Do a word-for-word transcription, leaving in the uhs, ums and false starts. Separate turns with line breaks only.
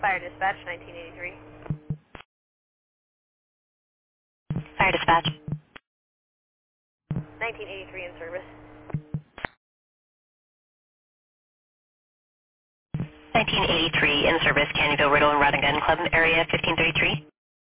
Fire Dispatch, nineteen eighty-three.
Fire Dispatch.
nineteen eighty-three in service.
nineteen eighty-three in service, Caneyville, Riddle, and Rod and Gun Club, area fifteen thirty-three.